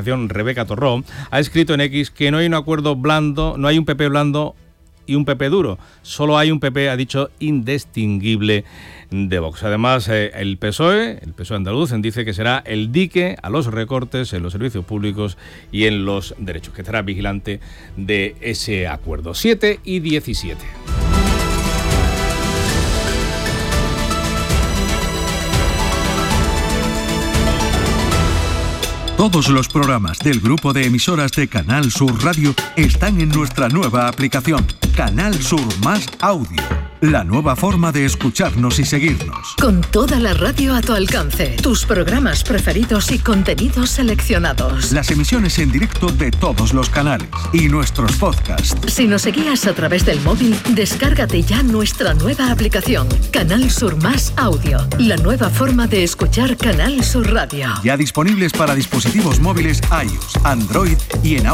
Administración, Rebeca Torró, ha escrito en X que no hay un acuerdo blando, no hay un PP blando y un PP duro. Solo hay un PP, ha dicho, indistinguible de Vox. Además, el PSOE andaluz, dice que será el dique a los recortes en los servicios públicos y en los derechos, que estará vigilante de ese acuerdo. 7:17. Todos los programas del grupo de emisoras de Canal Sur Radio están en nuestra nueva aplicación, Canal Sur Más Audio. La nueva forma de escucharnos y seguirnos. Con toda la radio a tu alcance, tus programas preferidos y contenidos seleccionados. Las emisiones en directo de todos los canales y nuestros podcasts. Si nos seguías a través del móvil, descárgate ya nuestra nueva aplicación, Canal Sur Más Audio. La nueva forma de escuchar Canal Sur Radio. Ya disponibles para dispositivos móviles iOS, Android y en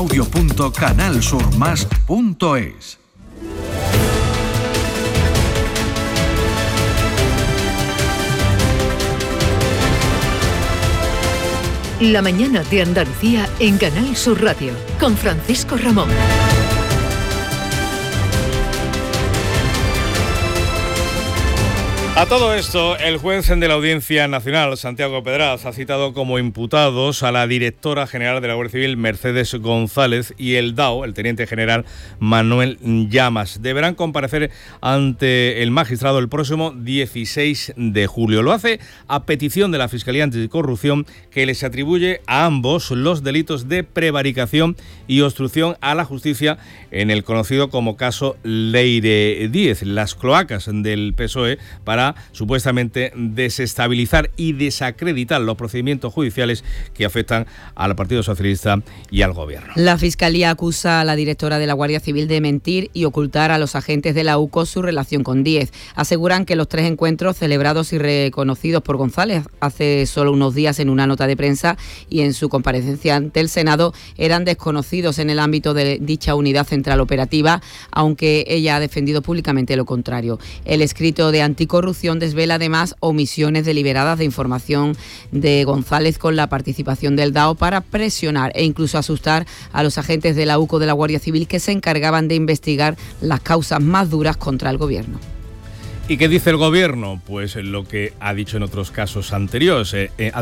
audio.canalsurmas.es. La mañana de Andalucía en Canal Sur Radio, con Francisco Ramón. A todo esto, el juez de la Audiencia Nacional, Santiago Pedraz, ha citado como imputados a la directora general de la Guardia Civil, Mercedes González, y el DAO, el teniente general Manuel Llamas. Deberán comparecer ante el magistrado el próximo 16 de julio. Lo hace a petición de la Fiscalía Anticorrupción, que les atribuye a ambos los delitos de prevaricación y obstrucción a la justicia en el conocido como caso Leire 10, las cloacas del PSOE, para supuestamente desestabilizar y desacreditar los procedimientos judiciales que afectan al Partido Socialista y al Gobierno. La Fiscalía acusa a la directora de la Guardia Civil de mentir y ocultar a los agentes de la UCO su relación con Díez. Aseguran que los 3 encuentros celebrados y reconocidos por González hace solo unos días en una nota de prensa y en su comparecencia ante el Senado eran desconocidos en el ámbito de dicha unidad central operativa, aunque ella ha defendido públicamente lo contrario. El escrito de anticorrupción desvela además omisiones deliberadas de información de González con la participación del DAO para presionar e incluso asustar a los agentes de la UCO de la Guardia Civil que se encargaban de investigar las causas más duras contra el Gobierno. ¿Y qué dice el Gobierno? Pues lo que ha dicho en otros casos anteriores.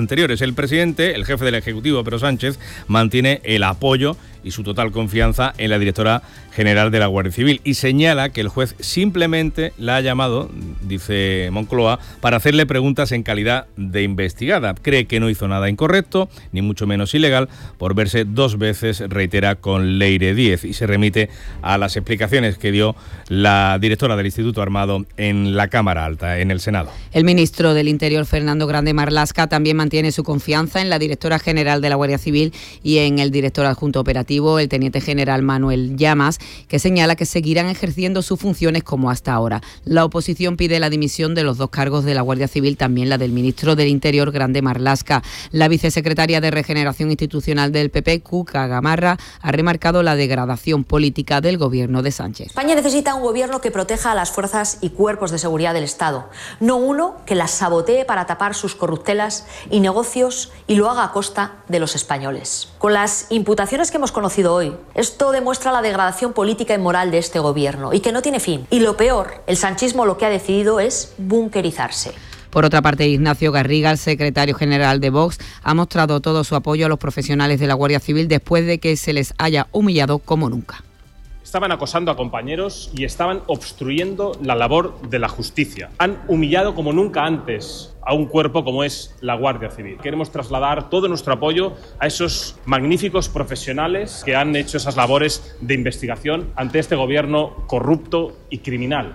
El presidente, el jefe del Ejecutivo, Pedro Sánchez, mantiene el apoyo y su total confianza en la directora general de la Guardia Civil y señala que el juez simplemente la ha llamado, dice Moncloa, para hacerle preguntas en calidad de investigada. Cree que no hizo nada incorrecto, ni mucho menos ilegal, por verse 2 veces, reitera, con Leire 10, y se remite a las explicaciones que dio la directora del Instituto Armado en la Cámara Alta, en el Senado. El ministro del Interior, Fernando Grande Marlaska, también mantiene su confianza en la directora general de la Guardia Civil y en el director adjunto operativo, el teniente general Manuel Llamas, que señala que seguirán ejerciendo sus funciones como hasta ahora. La oposición pide la dimisión de los 2 cargos de la Guardia Civil, también la del ministro del Interior, Grande Marlaska. La vicesecretaria de Regeneración Institucional del PP, Cuca Gamarra, ha remarcado la degradación política del gobierno de Sánchez. España necesita un gobierno que proteja a las fuerzas y cuerpos de seguridad del Estado, no uno que las sabotee para tapar sus corruptelas y negocios y lo haga a costa de los españoles. Con las imputaciones que hemos conocido hoy, esto demuestra la degradación política y moral de este gobierno y que no tiene fin. Y lo peor, el sanchismo lo que ha decidido es bunkerizarse. Por otra parte, Ignacio Garriga, el secretario general de Vox, ha mostrado todo su apoyo a los profesionales de la Guardia Civil después de que se les haya humillado como nunca. Estaban acosando a compañeros y estaban obstruyendo la labor de la justicia. Han humillado como nunca antes a un cuerpo como es la Guardia Civil. Queremos trasladar todo nuestro apoyo a esos magníficos profesionales que han hecho esas labores de investigación ante este gobierno corrupto y criminal.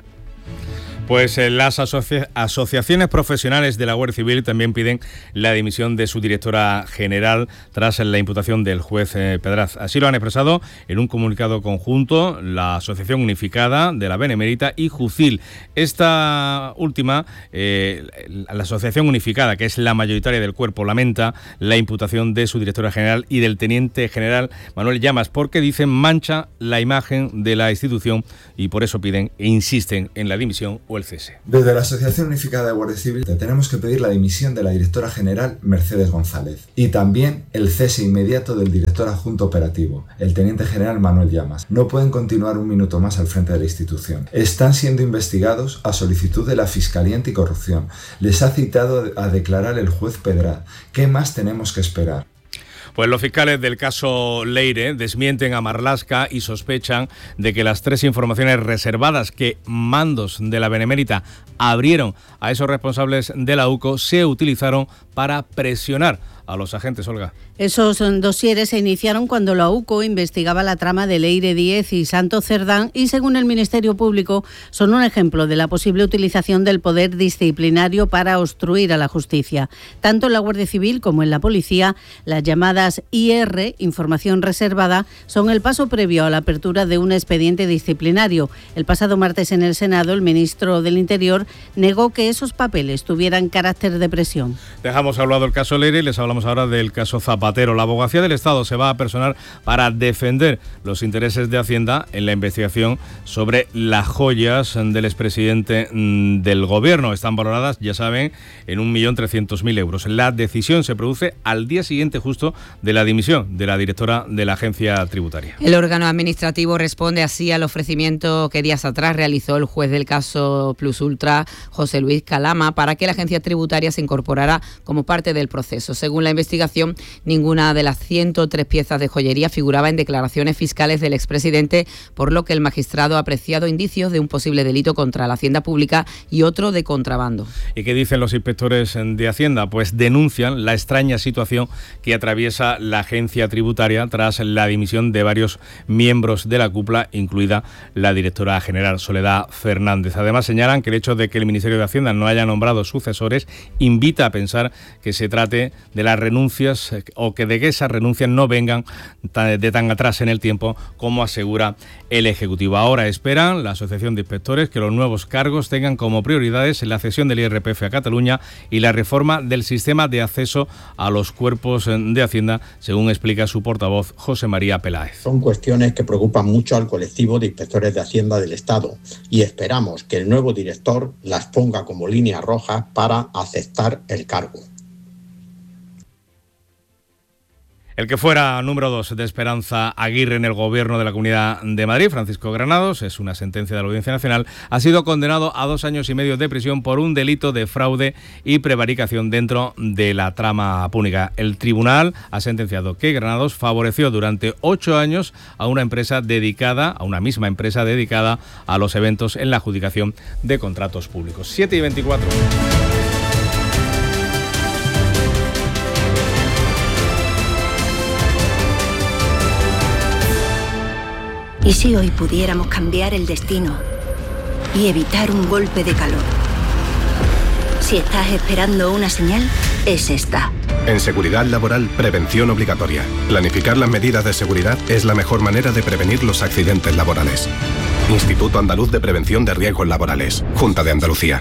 Pues las asociaciones profesionales de la Guardia Civil también piden la dimisión de su directora general tras la imputación del juez Pedraz. Así lo han expresado en un comunicado conjunto la Asociación Unificada de la Benemérita y JUCIL. Esta última, la Asociación Unificada, que es la mayoritaria del cuerpo, lamenta la imputación de su directora general y del teniente general Manuel Llamas, porque dicen mancha la imagen de la institución y por eso piden e insisten en la dimisión o o el cese. Desde la Asociación Unificada de Guardia Civil tenemos que pedir la dimisión de la directora general Mercedes González y también el cese inmediato del director adjunto operativo, el teniente general Manuel Llamas. No pueden continuar un minuto más al frente de la institución. Están siendo investigados a solicitud de la Fiscalía Anticorrupción. Les ha citado a declarar el juez Pedraz. ¿Qué más tenemos que esperar? Pues los fiscales del caso Leire desmienten a Marlaska y sospechan de que las 3 informaciones reservadas que mandos de la Benemérita abrieron a esos responsables de la UCO se utilizaron para presionar a los agentes, Olga. Esos dosieres se iniciaron cuando la UCO investigaba la trama de Leire Díez y Santos Cerdán y, según el Ministerio Público, son un ejemplo de la posible utilización del poder disciplinario para obstruir a la justicia. Tanto en la Guardia Civil como en la Policía, las llamadas IR, información reservada, son el paso previo a la apertura de un expediente disciplinario. El pasado martes en el Senado, el ministro del Interior negó que esos papeles tuvieran carácter de presión. Dejamos hablado el caso Leire y les hablamos ahora del caso Zapatero. La Abogacía del Estado se va a personar para defender los intereses de Hacienda en la investigación sobre las joyas del expresidente del Gobierno. Están valoradas, ya saben, en 1.300.000 euros. La decisión se produce al día siguiente justo de la dimisión de la directora de la agencia tributaria. El órgano administrativo responde así al ofrecimiento que días atrás realizó el juez del caso Plus Ultra, José Luis Calama, para que la agencia tributaria se incorporara como parte del proceso. Según la investigación, ninguna de las 103 piezas de joyería figuraba en declaraciones fiscales del expresidente, por lo que el magistrado ha apreciado indicios de un posible delito contra la hacienda pública y otro de contrabando. ¿Y qué dicen los inspectores de Hacienda? Pues denuncian la extraña situación que atraviesa la agencia tributaria tras la dimisión de varios miembros de la cúpula, incluida la directora general Soledad Fernández. Además, señalan que el hecho de que el Ministerio de Hacienda no haya nombrado sucesores invita a pensar que se trate de las renuncias o que de que esas renuncias no vengan de tan atrás en el tiempo como asegura el Ejecutivo. Ahora esperan la Asociación de Inspectores que los nuevos cargos tengan como prioridades la cesión del IRPF a Cataluña y la reforma del sistema de acceso a los cuerpos de Hacienda, según explica su portavoz José María Peláez. Son cuestiones que preocupan mucho al colectivo de inspectores de Hacienda del Estado y esperamos que el nuevo director las ponga como línea roja para aceptar el cargo. El que fuera número 2 de Esperanza Aguirre en el Gobierno de la Comunidad de Madrid, Francisco Granados, es una sentencia de la Audiencia Nacional, ha sido condenado a 2 años y medio de prisión por un delito de fraude y prevaricación dentro de la trama pública. El tribunal ha sentenciado que Granados favoreció durante 8 años a una misma empresa dedicada a los eventos en la adjudicación de contratos públicos. 7:24. ¿Y si hoy pudiéramos cambiar el destino y evitar un golpe de calor? Si estás esperando una señal, es esta. En seguridad laboral, prevención obligatoria. Planificar las medidas de seguridad es la mejor manera de prevenir los accidentes laborales. Instituto Andaluz de Prevención de Riesgos Laborales. Junta de Andalucía.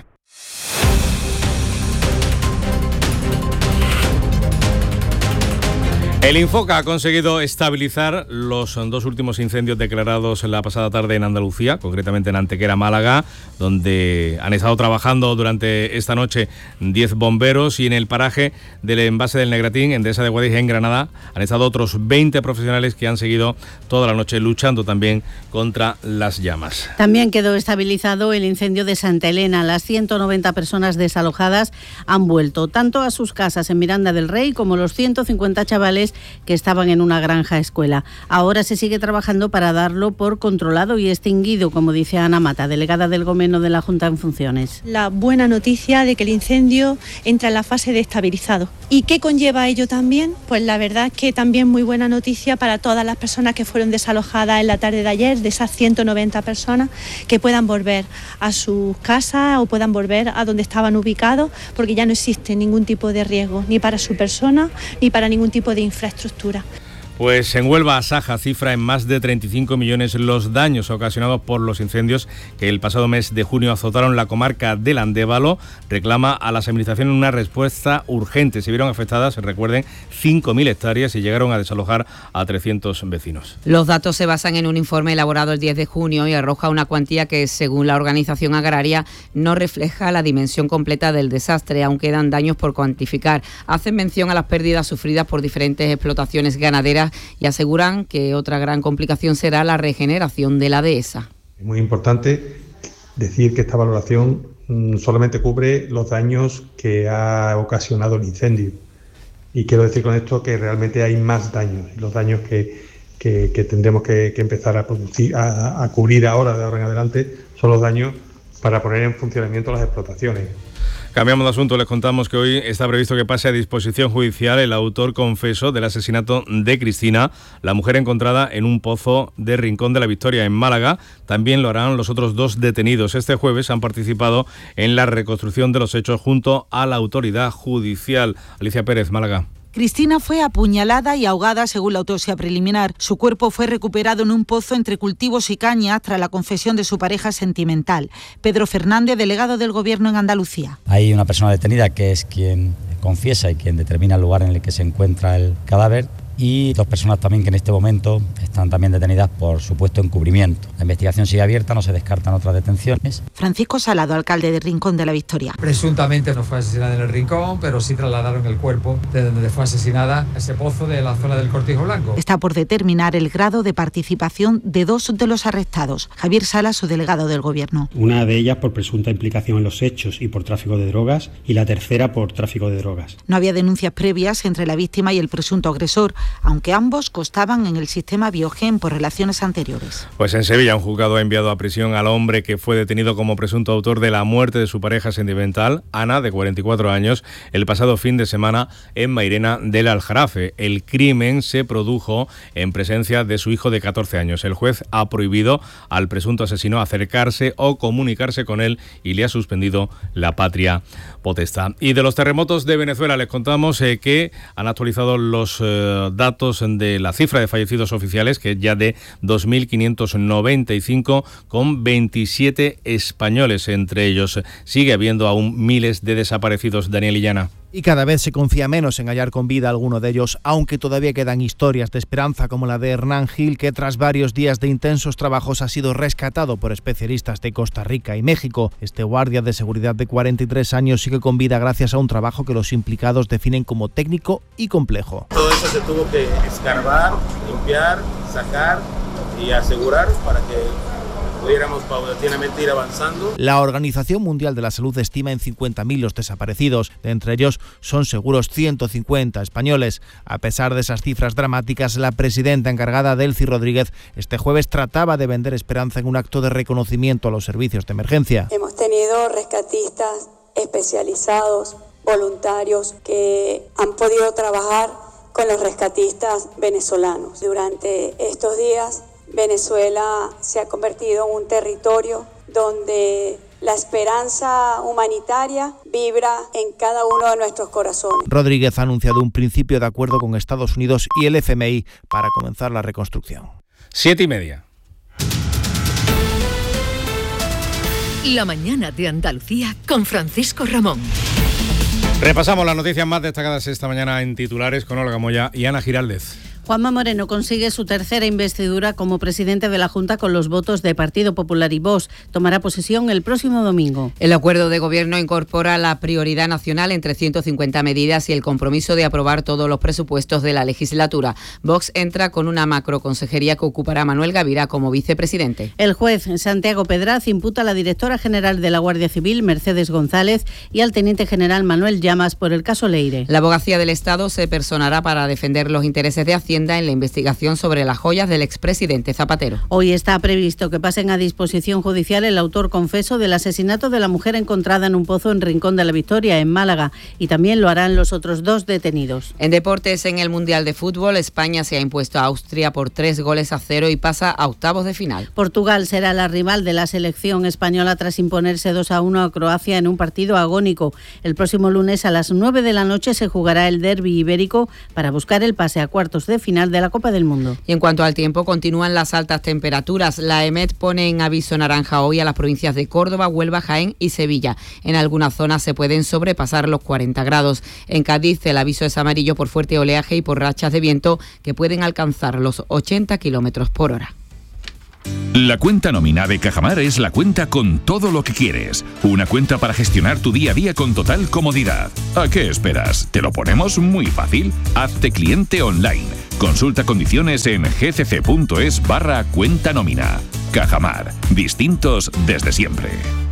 El Infoca ha conseguido estabilizar los 2 últimos incendios declarados la pasada tarde en Andalucía, concretamente en Antequera, Málaga, donde han estado trabajando durante esta noche 10 bomberos, y en el paraje del envase del Negratín, en Dehesa de Guadix, en Granada, han estado otros 20 profesionales que han seguido toda la noche luchando también contra las llamas. También quedó estabilizado el incendio de Santa Elena. Las 190 personas desalojadas han vuelto tanto a sus casas en Miranda del Rey como los 150 chavales que estaban en una granja escuela. Ahora se sigue trabajando para darlo por controlado y extinguido, como dice Ana Mata, delegada del Gobierno de la Junta en funciones. La buena noticia de que el incendio entra en la fase de estabilizado. ¿Y qué conlleva ello también? Pues la verdad es que también muy buena noticia para todas las personas que fueron desalojadas en la tarde de ayer, de esas 190 personas, que puedan volver a sus casas o puedan volver a donde estaban ubicados, porque ya no existe ningún tipo de riesgo, ni para su persona, ni para ningún tipo de infraestructura. Pues en Huelva, Asaja cifra en más de 35 millones los daños ocasionados por los incendios que el pasado mes de junio azotaron la comarca del Andévalo. Reclama a las administraciones una respuesta urgente. Se vieron afectadas, recuerden, 5.000 hectáreas y llegaron a desalojar a 300 vecinos. Los datos se basan en un informe elaborado el 10 de junio y arroja una cuantía que, según la organización agraria, no refleja la dimensión completa del desastre. Aún quedan daños por cuantificar. Hacen mención a las pérdidas sufridas por diferentes explotaciones ganaderas y aseguran que otra gran complicación será la regeneración de la dehesa. Es muy importante decir que esta valoración solamente cubre los daños que ha ocasionado el incendio. Y quiero decir con esto que realmente hay más daños. Los daños que tendremos que empezar a producir, a cubrir ahora, de ahora en adelante, son los daños para poner en funcionamiento las explotaciones. Cambiamos de asunto, les contamos que hoy está previsto que pase a disposición judicial el autor confeso del asesinato de Cristina, la mujer encontrada en un pozo de Rincón de la Victoria, en Málaga. También lo harán los otros 2 detenidos. Este jueves han participado en la reconstrucción de los hechos junto a la autoridad judicial. Alicia Pérez, Málaga. Cristina fue apuñalada y ahogada según la autopsia preliminar. Su cuerpo fue recuperado en un pozo entre cultivos y cañas tras la confesión de su pareja sentimental. Pedro Fernández, delegado del Gobierno en Andalucía. Hay una persona detenida que es quien confiesa y quien determina el lugar en el que se encuentra el cadáver. Y 2 personas también que en este momento están también detenidas por supuesto encubrimiento. La investigación sigue abierta, no se descartan otras detenciones. Francisco Salado, alcalde de Rincón de la Victoria. Presuntamente no fue asesinada en el Rincón, pero sí trasladaron el cuerpo de donde fue asesinada a ese pozo de la zona del Cortijo Blanco. Está por determinar el grado de participación de 2 de los arrestados. Javier Sala, su delegado del Gobierno. Una de ellas por presunta implicación en los hechos y por tráfico de drogas, y la tercera por tráfico de drogas. No había denuncias previas entre la víctima y el presunto agresor, aunque ambos constaban en el sistema Biogen por relaciones anteriores. Pues en Sevilla un juzgado ha enviado a prisión al hombre que fue detenido como presunto autor de la muerte de su pareja sentimental, Ana, de 44 años, el pasado fin de semana en Mairena del Aljarafe. El crimen se produjo en presencia de su hijo de 14 años. El juez ha prohibido al presunto asesino acercarse o comunicarse con él y le ha suspendido la patria potestad. Y de los terremotos de Venezuela les contamos que han actualizado los datos de la cifra de fallecidos oficiales, que es ya de 2.595, con 27 españoles entre ellos. Sigue habiendo aún miles de desaparecidos. Daniel Illana. Y cada vez se confía menos en hallar con vida a alguno de ellos, aunque todavía quedan historias de esperanza como la de Hernán Gil, que tras varios días de intensos trabajos ha sido rescatado por especialistas de Costa Rica y México. Este guardia de seguridad de 43 años sigue con vida gracias a un trabajo que los implicados definen como técnico y complejo. Todo eso se tuvo que escarbar, limpiar, sacar y asegurar para que pudiéramos paulatinamente ir avanzando. La Organización Mundial de la Salud estima en 50.000 los desaparecidos. De entre ellos son seguros 150 españoles. A pesar de esas cifras dramáticas, la presidenta encargada, Delcy Rodríguez, este jueves trataba de vender esperanza en un acto de reconocimiento a los servicios de emergencia. Hemos tenido rescatistas especializados, voluntarios, que han podido trabajar con los rescatistas venezolanos. Durante estos días, Venezuela se ha convertido en un territorio donde la esperanza humanitaria vibra en cada uno de nuestros corazones. Rodríguez ha anunciado un principio de acuerdo con Estados Unidos y el FMI para comenzar la reconstrucción. 7:30. La mañana de Andalucía con Francisco Ramón. Repasamos las noticias más destacadas esta mañana en titulares con Olga Moya y Ana Giraldez. Juanma Moreno consigue su tercera investidura como presidente de la Junta con los votos de Partido Popular y Vox. Tomará posesión el próximo domingo. El acuerdo de gobierno incorpora la prioridad nacional entre 150 medidas y el compromiso de aprobar todos los presupuestos de la legislatura. Vox entra con una macroconsejería que ocupará Manuel Gavira como vicepresidente. El juez Santiago Pedraz imputa a la directora general de la Guardia Civil, Mercedes González, y al teniente general Manuel Llamas por el caso Leire. La Abogacía del Estado se personará para defender los intereses de Hacienda en la investigación sobre las joyas del expresidente Zapatero. Hoy está previsto que pasen a disposición judicial el autor confeso del asesinato de la mujer encontrada en un pozo en Rincón de la Victoria, en Málaga, y también lo harán los otros 2 detenidos. En deportes, en el Mundial de Fútbol, España se ha impuesto a Austria por 3-0 y pasa a octavos de final. Portugal será la rival de la selección española tras imponerse 2-1 a Croacia en un partido agónico. El próximo lunes a las 9 de la noche se jugará el derbi ibérico para buscar el pase a cuartos de final final de la Copa del Mundo. Y en cuanto al tiempo, continúan las altas temperaturas. La EMET pone en aviso naranja hoy a las provincias de Córdoba, Huelva, Jaén y Sevilla. En algunas zonas se pueden sobrepasar los 40 grados. En Cádiz el aviso es amarillo por fuerte oleaje y por rachas de viento que pueden alcanzar los 80 kilómetros por hora. La cuenta nómina de Cajamar es la cuenta con todo lo que quieres. Una cuenta para gestionar tu día a día con total comodidad. ¿A qué esperas? ¿Te lo ponemos muy fácil? Hazte cliente online. Consulta condiciones en gcc.es/cuenta nómina. Cajamar. Distintos desde siempre.